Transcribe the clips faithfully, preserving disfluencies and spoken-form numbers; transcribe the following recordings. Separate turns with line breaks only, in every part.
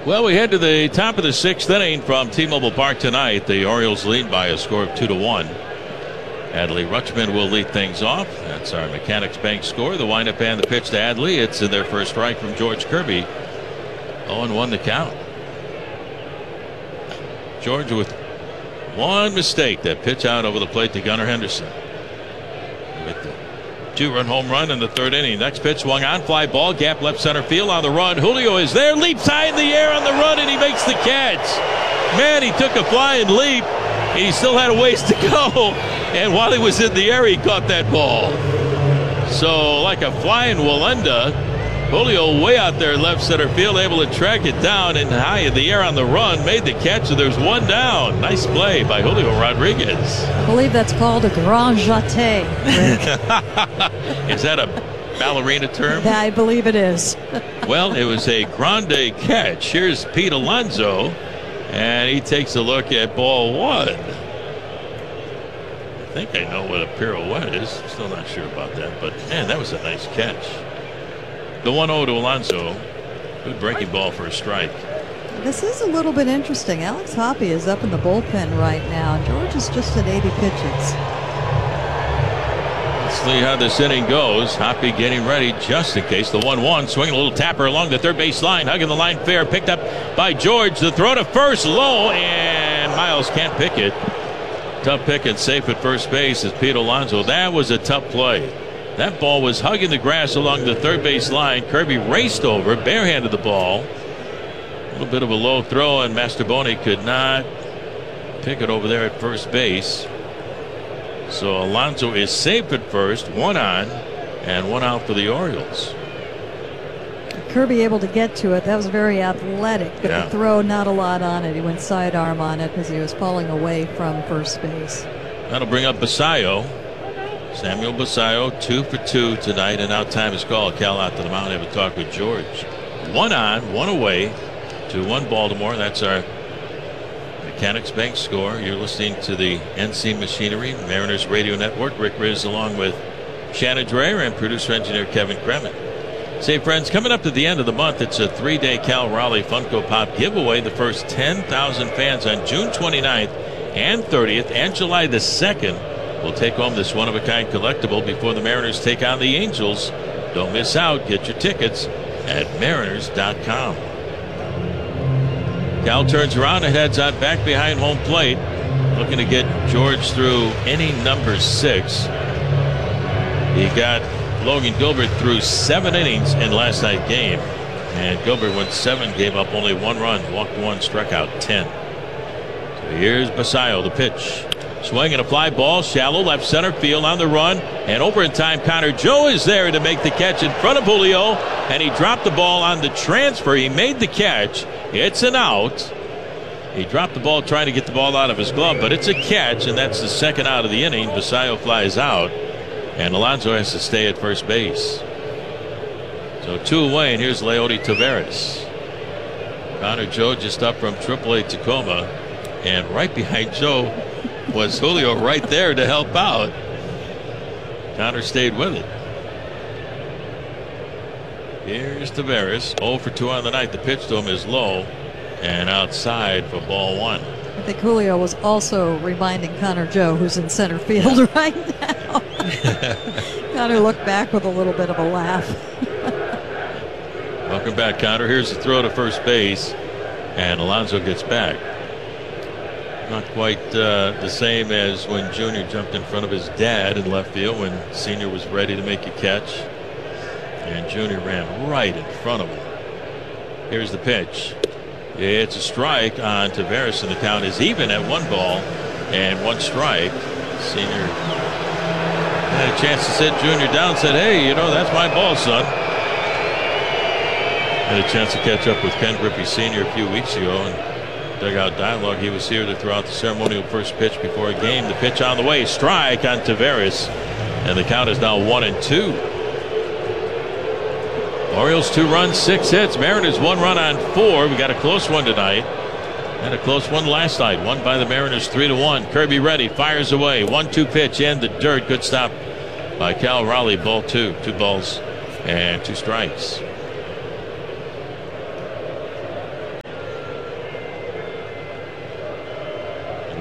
Well, we head to the top of the sixth inning from T-Mobile Park tonight. The Orioles lead by a score of two to one. Adley Rutschman will lead things off. That's our Mechanics Bank score. The windup and the pitch to Adley. It's in their first strike from George Kirby. oh and one the count. George with one mistake. That pitch out over the plate to Gunnar Henderson. With the two-run home run in the third inning. Next pitch swung on, fly ball, gap left center field on the run. Julio is there, leaps high in the air on the run, and he makes the catch. Man, he took a flying leap. He still had a ways to go, and while he was in the air, he caught that ball. So, like a flying Walenda, Julio way out there left center field, able to track it down and high in the air on the run, made the catch, so there's one down. Nice play by Julio Rodriguez.
I believe that's called a grand jeté.
Is that a ballerina term?
I believe it is.
Well, it was a grande catch. Here's Pete Alonso, and he takes a look at ball one. I think I know what a pirouette is. Still not sure about that, but man, that was a nice catch. The one oh to Alonso. Good breaking ball for a strike.
This is a little bit interesting. Alex Hoppe is up in the bullpen right now. George is just at eighty pitches.
Let's see how this inning goes. Hoppe getting ready just in case. The one one, swinging a little tapper along the third base line, hugging the line fair, picked up by George. The throw to first, low, and Miles can't pick it. Tough pick and safe at first base is Pete Alonso. That was a tough play. That ball was hugging the grass along the third base line. Kirby raced over, barehanded the ball. A little bit of a low throw, and Mastrobuoni could not pick it over there at first base. So Alonso is safe at first, one on and one out for the Orioles.
Kirby able to get to it. That was very athletic, but
yeah.
the throw, not a lot on it. He went sidearm on it because he was falling away from first base.
That'll bring up Basallo. Samuel Basallo, two for two tonight, and now time is called. Cal out to the mound, have a talk with George. One on, one away, two one Baltimore. That's our Mechanics Bank score. You're listening to the N C Machinery Mariners Radio Network. Rick Riz along with Shannon Dreyer and producer engineer Kevin Kremen. Say, friends, coming up to the end of the month, it's a three-day Cal Raleigh Funko Pop giveaway. The first ten thousand fans on June twenty-ninth and thirtieth and July the second will take home this one-of-a-kind collectible before the Mariners take on the Angels. Don't miss out. Get your tickets at mariners dot com. Cal turns around and heads on back behind home plate, looking to get George through inning number six. He got Logan Gilbert through seven innings in last night's game, and Gilbert went seven, gave up only one run, walked one, struck out ten. So here's Basallo, the pitch. Swing and a fly ball, shallow left center field on the run, and over in time Connor Joe is there to make the catch in front of Julio, and he dropped the ball on the transfer. He made the catch. It's an out. He dropped the ball trying to get the ball out of his glove, but it's a catch, and that's the second out of the inning. Basallo flies out, and Alonso has to stay at first base. So two away, and here's Leody Taveras. Connor Joe just up from triple A Tacoma, and right behind Joe was Julio right there to help out. Connor stayed with it. Here's Taveras, oh for two on the night. The pitch to him is low and outside for ball one.
I think Julio was also reminding Connor Joe, who's in center field yeah. right now. Connor looked back with a little bit of a laugh.
Welcome back, Connor. Here's the throw to first base, and Alonso gets back. Not quite uh, the same as when Junior jumped in front of his dad in left field when Senior was ready to make a catch, and Junior ran right in front of him. Here's the pitch. It's a strike on Taveras, and the count is even at one ball and one strike. Senior had a chance to sit Junior down, said, hey, you know, that's my ball, son. Had a chance to catch up with Ken Griffey Senior a few weeks ago and dugout dialogue. He was here to throw out the ceremonial first pitch before a game. The pitch on the way, strike on Taveras, and the count is now one and two. Orioles two runs, six hits. Mariners one run on four. We got a close one tonight. Had a close one last night. Won by the Mariners three to one. Kirby ready, fires away. one two pitch in the dirt. Good stop by Cal Raleigh. Ball two. Two balls and two strikes.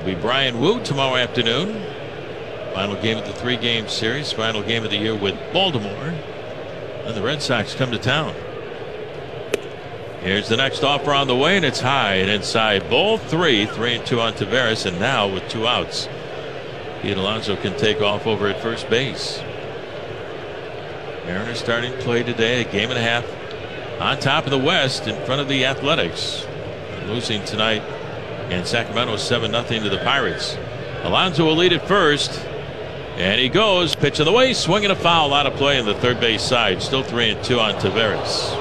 It'll be Brian Wu tomorrow afternoon. Final game of the three-game series. Final game of the year with Baltimore. And the Red Sox come to town. Here's the next offer on the way, and it's high and inside. Ball three, three and two on Taveras, and now with two outs, Pete Alonso can take off over at first base. Mariners starting play today, a game and a half on top of the West in front of the Athletics. Losing tonight in Sacramento seven nothing to the Pirates. Alonso will lead at first, and he goes. Pitch on the way, swinging a foul out of play in the third base side. Still three and two on Taveras.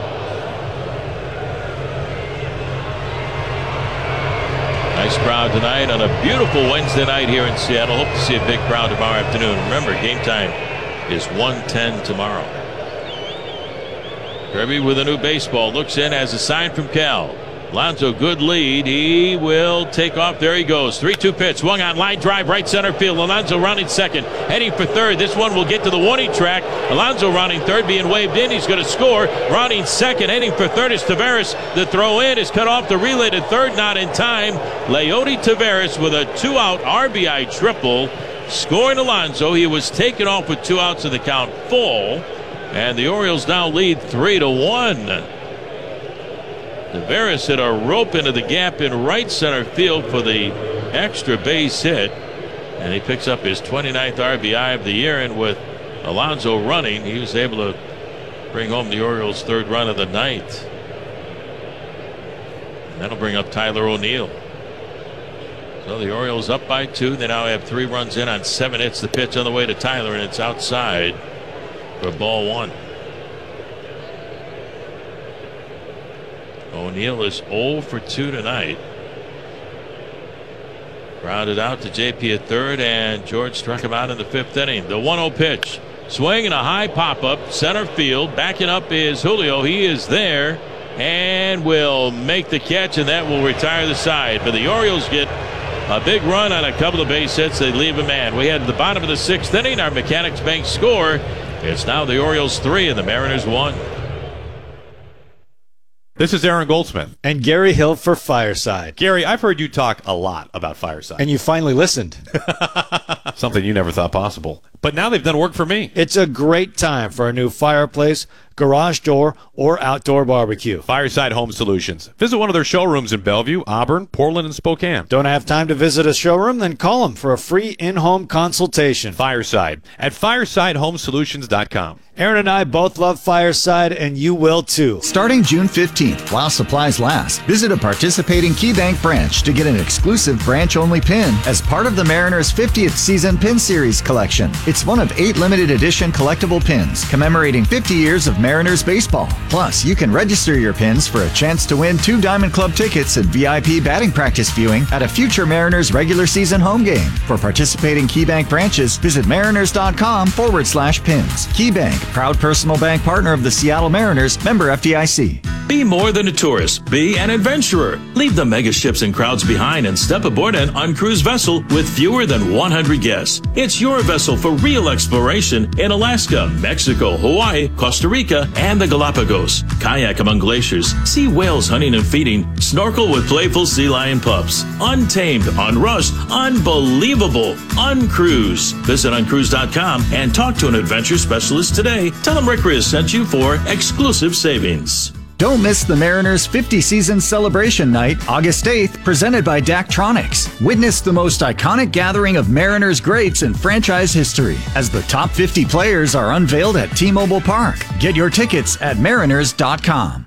Nice crowd tonight on a beautiful Wednesday night here in Seattle. Hope to see a big crowd tomorrow afternoon. Remember, game time is one ten tomorrow. Kirby with a new baseball looks in as a sign from Cal. Alonso, good lead. He will take off. There he goes. three two pitch. Swung on, line drive, right center field. Alonso rounding second, heading for third. This one will get to the warning track. Alonso rounding third, being waved in. He's going to score. Rounding second, heading for third is Taveras. The throw in is cut off. The relay to third, not in time. Leody Taveras with a two-out R B I triple. Scoring Alonso. He was taken off with two outs in the count full. And the Orioles now lead three to one. Taveras hit a rope into the gap in right center field for the extra base hit, and he picks up his twenty-ninth R B I of the year. And with Alonso running, he was able to bring home the Orioles' third run of the night. And that'll bring up Tyler O'Neill. So the Orioles up by two. They now have three runs in on seven hits. The pitch on the way to Tyler, and it's outside for ball one. O'Neill is oh for two tonight. Grounded out to J P at third, and George struck him out in the fifth inning. The one oh pitch. Swing and a high pop-up. Center field. Backing up is Julio. He is there and will make the catch, and that will retire the side. But the Orioles get a big run on a couple of base hits. They leave a man. We had the bottom of the sixth inning. Our Mechanics Bank score. It's now the Orioles three and the Mariners one.
This is Aaron Goldsmith.
And Gary Hill for Fireside.
Gary, I've heard you talk a lot about Fireside.
And you finally listened.
Something you never thought possible. But now they've done work for me.
It's a great time for a new fireplace, garage door, or outdoor barbecue.
Fireside Home Solutions. Visit one of their showrooms in Bellevue, Auburn, Portland, and Spokane.
Don't have time to visit a showroom? Then call them for a free in-home consultation.
Fireside at fireside home solutions dot com.
Aaron and I both love Fireside, and you will too.
Starting June fifteenth, while supplies last, visit a participating KeyBank branch to get an exclusive branch-only pin as part of the Mariners' fiftieth season pin series collection. It's one of eight limited edition collectible pins commemorating fifty years of Mariners baseball. Plus, you can register your pins for a chance to win two Diamond Club tickets and V I P batting practice viewing at a future Mariners regular season home game. For participating KeyBank branches, visit mariners.com forward slash pins. KeyBank, proud personal bank partner of the Seattle Mariners, member F D I C.
Be more than a tourist. Be an adventurer. Leave the mega ships and crowds behind and step aboard an uncruised vessel with fewer than one hundred guests. It's your vessel for real exploration in Alaska, Mexico, Hawaii, Costa Rica, and the Galapagos. Kayak among glaciers, see whales hunting and feeding, snorkel with playful sea lion pups. Untamed, unrushed, unbelievable, uncruise. Visit uncruise dot com and talk to an adventure specialist today. Tell them Rick Riz sent you for exclusive savings.
Don't miss the Mariners' fifty season celebration night, August eighth, presented by Daktronics. Witness the most iconic gathering of Mariners greats in franchise history as the top fifty players are unveiled at T-Mobile Park. Get your tickets at mariners dot com.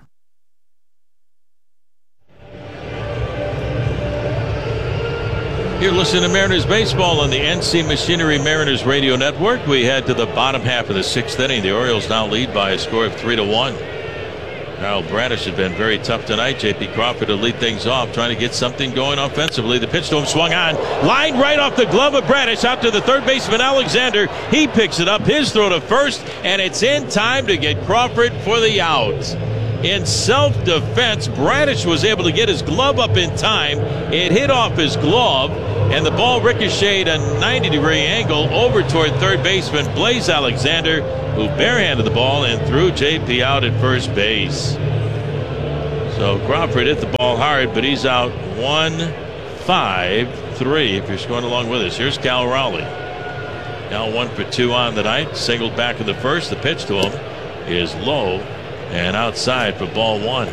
You're listening to Mariners baseball on the N C Machinery Mariners radio network. We head to the bottom half of the sixth inning. The Orioles now lead by a score of three to one. Kyle Bradish has been very tough tonight. J P Crawford to lead things off, trying to get something going offensively. The pitch to him swung on, lined right off the glove of Bradish out to the third baseman Alexander. He picks it up, his throw to first, and it's in time to get Crawford for the out. In self-defense, Bradish was able to get his glove up in time. It hit off his glove, and the ball ricocheted a ninety degree angle over toward third baseman Blaze Alexander, who barehanded the ball and threw J P out at first base. So Crawford hit the ball hard, but he's out one, five, three if you're going along with us. Here's Cal Raleigh. Now one for two on the night. Singled back in the first. The pitch to him is low and outside for ball one.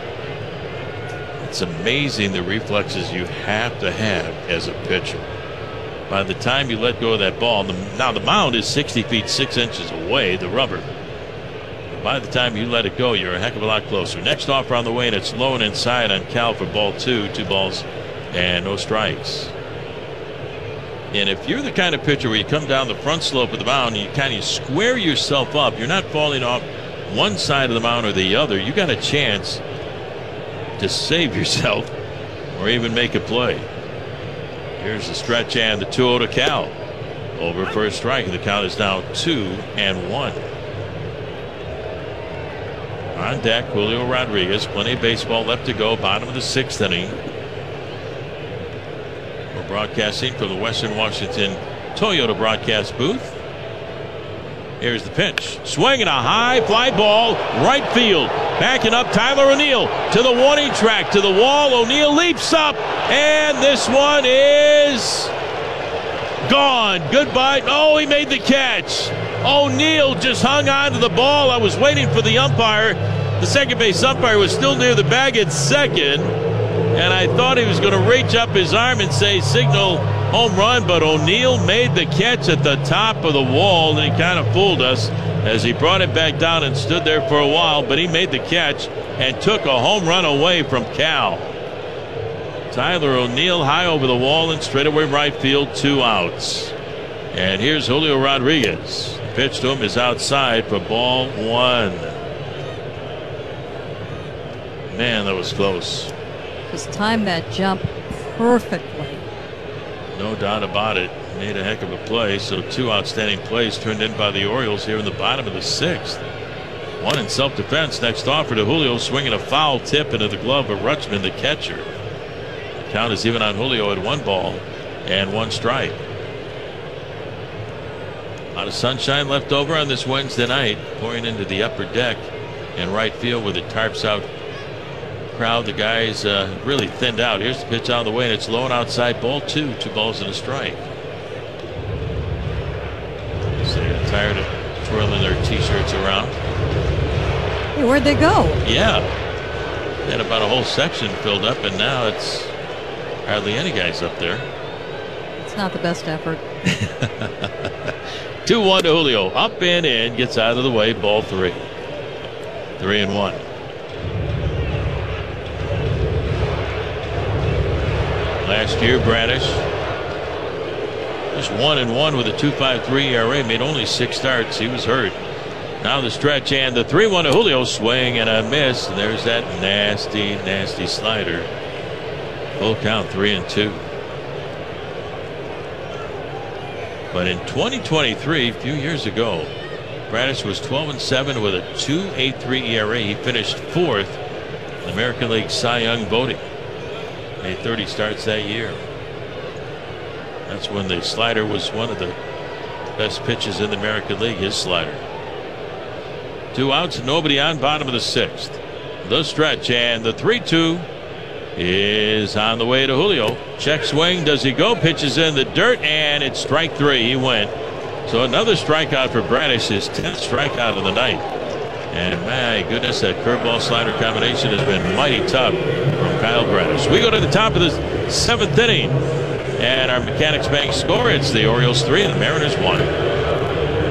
It's amazing the reflexes you have to have as a pitcher. By the time you let go of that ball, the, now the mound is sixty feet six inches away, the rubber. By the time you let it go, you're a heck of a lot closer. Next offer on the way, and it's low and inside on Cal for ball two. Two balls and no strikes. And if you're the kind of pitcher where you come down the front slope of the mound and you kind of square yourself up, you're not falling off one side of the mound or the other. You got a chance to save yourself or even make a play. Here's the stretch and the two oh to Cal. Over for a strike, and the count is now two and one. On deck, Julio Rodriguez. Plenty of baseball left to go. Bottom of the sixth inning. We're broadcasting from the Western Washington Toyota broadcast booth. Here's the pitch. Swinging a high fly ball, right field. Backing up, Tyler O'Neill to the warning track, to the wall. O'Neill leaps up, and this one is gone. Goodbye. Oh, he made the catch. O'Neill just hung on to the ball. I was waiting for the umpire. The second base umpire was still near the bag at second, and I thought he was going to reach up his arm and say signal home run, but O'Neill made the catch at the top of the wall, and he kind of fooled us as he brought it back down and stood there for a while, but he made the catch and took a home run away from Cal. Tyler O'Neill high over the wall and straightaway right field, two outs. And here's Julio Rodriguez. The pitch to him is outside for ball one. Man, that was close.
Just timed that jump perfectly.
No doubt about it. Made a heck of a play. So two outstanding plays turned in by the Orioles here in the bottom of the sixth. One in self-defense. Next offer to Julio, swinging a foul tip into the glove of Rutschman, the catcher. The count is even on Julio at one ball and one strike. A lot of sunshine left over on this Wednesday night, pouring into the upper deck and right field with the tarps out. Crowd, the guys uh, really thinned out. Here's the pitch on the way, and it's low and outside, ball two, two balls and a strike. So they're tired of twirling their t-shirts around.
Hey, where'd they go?
Yeah, they had about a whole section filled up, and now it's hardly any guys up there.
It's not the best effort.
two one to Julio, up and in, gets out of the way, ball three. Three and one. Last year, Bradish just one and one with a two point five three E R A, made only six starts. He was hurt. Now the stretch and the three one to Julio, swing and a miss. And there's that nasty, nasty slider. Full count, three and two. But in twenty twenty-three, a few years ago, Bradish was twelve and seven with a two point eight three E R A. He finished fourth in the American League Cy Young voting. Made thirty starts that year. That's when the slider was one of the best pitches in the American League, his slider. Two outs, nobody on, bottom of the sixth. The stretch and the three two is on the way to Julio. Check swing, does he go? Pitches in the dirt, and it's strike three. He went. So another strikeout for Bradish, his tenth strikeout of the night. And my goodness, that curveball slider combination has been mighty tough from Kyle Bradish. We go to the top of the seventh inning, and our Mechanics Bank score, it's the Orioles three and the Mariners one.